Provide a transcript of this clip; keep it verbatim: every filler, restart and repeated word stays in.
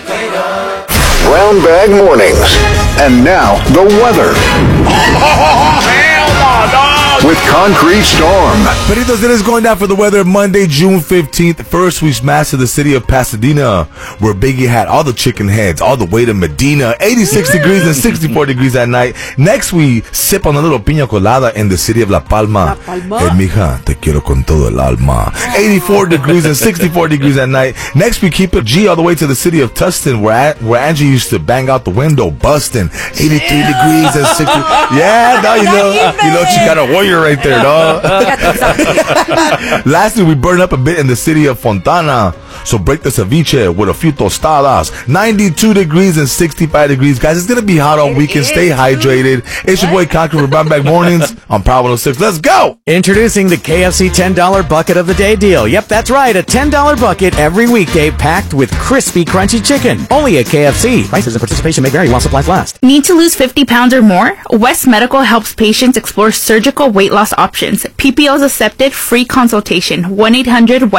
Brown Bag Mornings. And now, the weather. With Concrete Storm. Peritos, it is going down for the weather Monday, June fifteenth. First, we smashed to the city of Pasadena, where Biggie had all the chicken heads, all the way to Medina, eighty-six degrees and sixty-four degrees at night. Next, we sip on a little piña colada in the city of La Palma. La Palma. Hey, mija, te quiero con todo el alma. eighty-four degrees and sixty-four degrees at night. Next, we keep it G all the way to the city of Tustin, where where Angie used to bang out the window, busting. eighty-three degrees and sixty. Yeah, no, you know, you know, she got a warrior right there, dog. Lastly, we burn up a bit in the city of Fontana. So break the ceviche with a few tostadas. ninety-two degrees and sixty-five degrees. Guys, it's going to be hot all weekend. Stay hydrated. It's your boy Conquer with Brown Bag Mornings on Power one oh six. Let's go. Introducing the K F C ten dollar Bucket of the Day deal. Yep, that's right. A ten dollar bucket every weekday packed with crispy, crunchy chicken. Only at K F C. Prices and participation may vary while supplies last. Need to lose fifty pounds or more? West Medical helps patients explore surgical weight loss options. P P Os accepted. Free consultation. one eight hundred W E S T